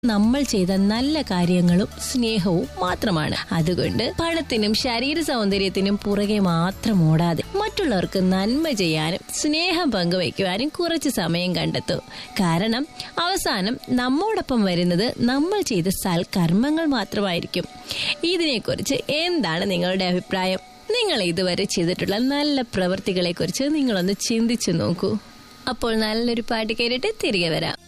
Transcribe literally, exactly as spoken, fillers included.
നമ്മൾ ചെയ്ത നല്ല കാര്യങ്ങളും സ്നേഹവും മാത്രമാണ്. അതുകൊണ്ട് പണത്തിനും ശരീര സൗന്ദര്യത്തിനും പുറകെ മാത്രം ഓടാതെ മറ്റുള്ളവർക്ക് നന്മ ചെയ്യാനും സ്നേഹം പങ്കുവയ്ക്കുവാനും കുറച്ച് സമയം കണ്ടെത്തൂ. കാരണം അവസാനം നമ്മോടൊപ്പം വരുന്നത് നമ്മൾ ചെയ്ത സൽക്കർമ്മങ്ങൾ മാത്രമായിരിക്കും. ഇതിനെക്കുറിച്ച് എന്താണ് നിങ്ങളുടെ അഭിപ്രായം? നിങ്ങൾ ഇതുവരെ ചെയ്തിട്ടുള്ള നല്ല പ്രവൃത്തികളെ കുറിച്ച് നിങ്ങളൊന്ന് ചിന്തിച്ചു നോക്കൂ. അപ്പോൾ നല്ലൊരു പാട്ട് കേട്ടിട്ട് തിരികെ വരാം.